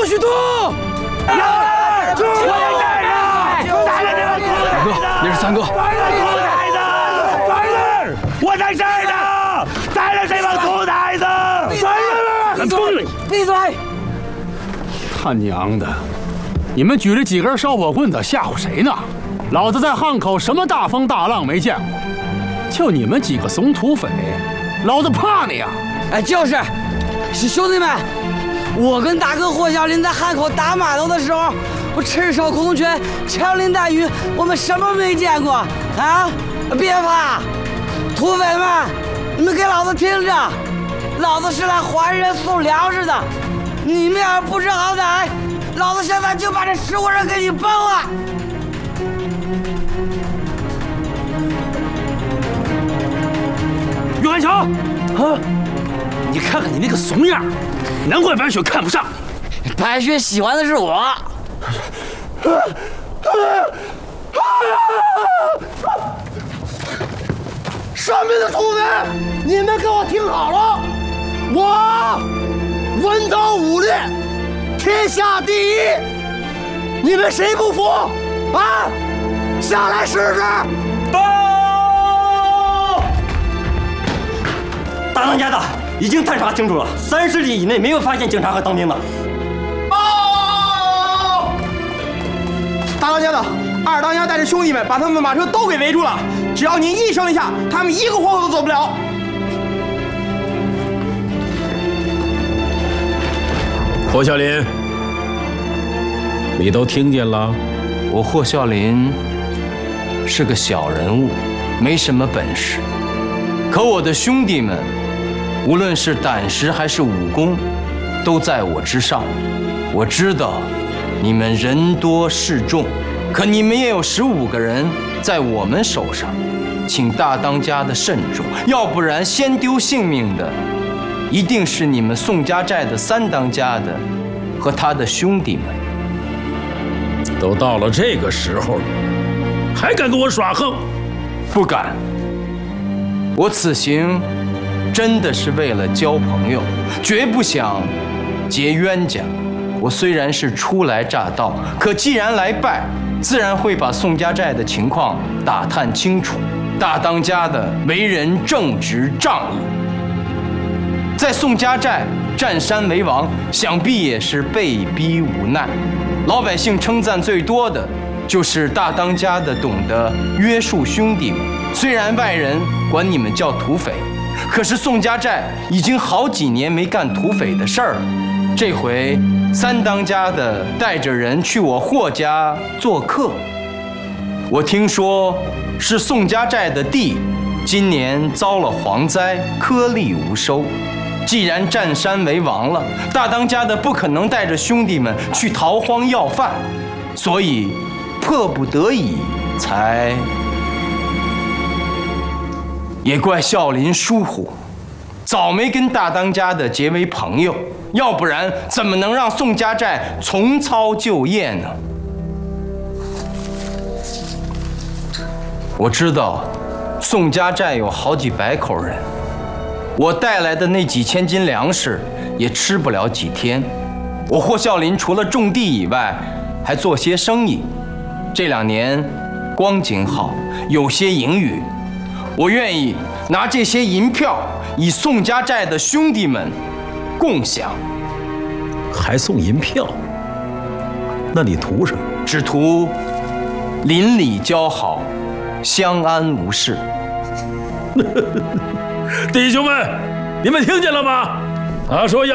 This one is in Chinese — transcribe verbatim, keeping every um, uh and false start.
不许动！ 呀！我也在呢！带着这个三哥，那是三哥。 带着，带着！我在这儿呢！带着这帮兔崽子！ 闭嘴！闭嘴！ 他娘的！你们举着几根烧火棍子吓唬谁呢？老子在汉口什么大风大浪没见过，就你们几个怂土匪，老子怕你呀！ 哎，就是，兄弟们，我跟大哥霍小林在汉口打码头的时候，我赤手空拳，枪林弹雨，我们什么没见过啊？别怕，土匪们，你们给老子听着，老子是来还人送粮食的，你们要是不知好歹，老子现在就把这十五人给你崩了！ 袁强，啊，你看看你那个怂样，难怪白雪看不上你。白雪喜欢的是我。 上面的土匪，你们给我听好了，我文韬武略，天下第一，你们谁不服啊？下来试试！ 报！大当家的，已经探查清楚了，三十里以内没有发现警察和当兵的。 报！大当家的，二当家带着兄弟们把他们马车都给围住了，只要您一声令下，他们一个活口都走不了。 霍孝林，你都听见了？ 我霍孝林是个小人物，没什么本事，可我的兄弟们，无论是胆识还是武功，都在我之上。我知道你们人多势众，可你们也有十五个人在我们手上，请大当家的慎重，要不然先丢性命的，一定是你们宋家寨的三当家的和他的兄弟们。 都到了这个时候了，还敢跟我耍横？ 不敢。我此行真的是为了交朋友，绝不想结冤家。我虽然是初来乍到，可既然来拜，自然会把宋家寨的情况打探清楚。大当家的为人正直仗义，在宋家寨占山为王，想必也是被逼无奈。老百姓称赞最多的就是大当家的懂得约束兄弟们。虽然外人管你们叫土匪，可是宋家寨已经好几年没干土匪的事儿了。这回三当家的带着人去我霍家做客，我听说是宋家寨的地今年遭了蝗灾，颗粒无收。既然占山为王了，大当家的不可能带着兄弟们去逃荒要饭，所以迫不得已才……也怪孝林疏忽，早没跟大当家的结为朋友，要不然怎么能让宋家寨重操旧业呢？我知道宋家寨有好几百口人，我带来的那几千斤粮食也吃不了几天。我霍孝林除了种地以外，还做些生意。这两年光景好，有些盈余，我愿意拿这些银票与宋家寨的兄弟们共享。 还送银票？那你图什么？ 只图邻里交好，相安无事。 弟兄们，你们听见了吗？他说要